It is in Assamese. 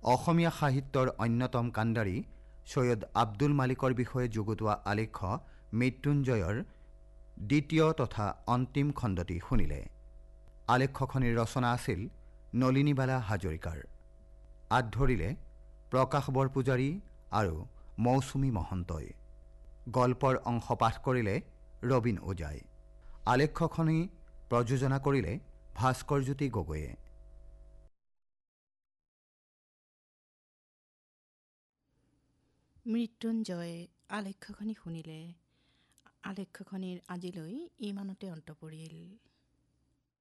অসমীয়া সাহিত্যৰ অন্যতম কাণ্ডাৰী সৈয়দ আব্দুল মালিকৰ বিষয়ে যুগুতোৱা আলেখ্য মৃত্যুঞ্জয়ৰ দ্বিতীয় তথা অন্তিম খণ্ডটি শুনিলে। আলেখ্যখনিৰ ৰচনা আছিল নলিনীবালা হাজৰিকাৰ। আঁত ধৰিলে প্ৰকাশ বৰপূজাৰী আৰু মৌচুমী মহন্তই। গল্পৰ অংশ পাঠ কৰিলে ৰবীন ওজাই। আলেখ্যখনি প্ৰযোজনা কৰিলে ভাস্কৰজ্যোতি গগৈয়ে। মৃত্যুঞ্জয় আলেখ্যখনি শুনিলে। আলেখ্যখনিৰ আজিলৈ ইমানতে অন্ত পৰিল।